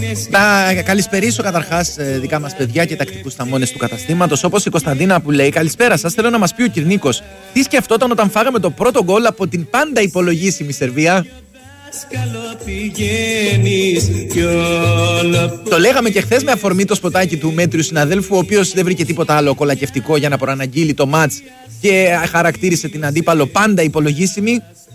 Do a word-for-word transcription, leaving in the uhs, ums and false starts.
Να καλησπερίσω καταρχάς δικά μας παιδιά και τακτικούς θαμώνες του καταστήματος, όπως η Κωνσταντίνα που λέει: καλησπέρα σας, θέλω να μας πει ο Κυρνίκος τι σκεφτόταν όταν φάγαμε το πρώτο γκολ από την πάντα υπολογίσιμη Σερβία. Το λέγαμε και χθες με αφορμή το σποτάκι του μέτριου συναδέλφου, ο οποίος δεν βρήκε τίποτα άλλο κολακευτικό για να προαναγγείλει το μάτς και χαρακτήρισε την αντίπαλο πάντα υπολογίσιμη.